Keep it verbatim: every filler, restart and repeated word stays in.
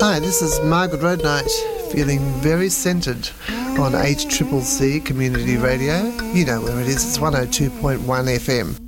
Hi, this is Margaret Roadnight, feeling very centred on H C C C Community Radio. You know where it is, it's one oh two point one F M.